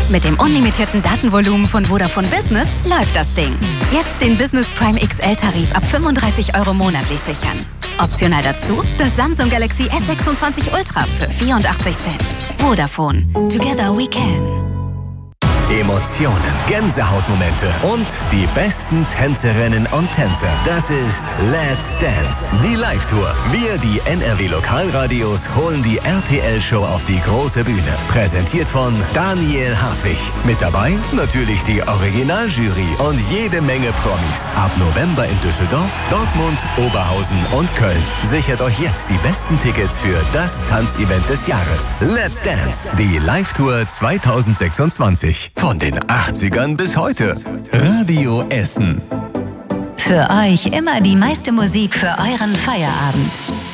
Mit dem unlimitierten Datenvolumen von Vodafone Business läuft das Ding. Jetzt den Business Prime XL-Tarif ab 35 € monatlich sichern. Optional dazu das Samsung Galaxy S26 Ultra für 84 Cent. Vodafone. Together we can. Emotionen, Gänsehautmomente und die besten Tänzerinnen und Tänzer. Das ist Let's Dance, die Live-Tour. Wir, die NRW-Lokalradios, holen die RTL-Show auf die große Bühne. Präsentiert von Daniel Hartwig. Mit dabei natürlich die Originaljury und jede Menge Promis. Ab November in Düsseldorf, Dortmund, Oberhausen und Köln. Sichert euch jetzt die besten Tickets für das Tanzevent des Jahres. Let's Dance, die Live-Tour 2026. Von den 80ern bis heute. Radio Essen. Für euch immer die meiste Musik für euren Feierabend.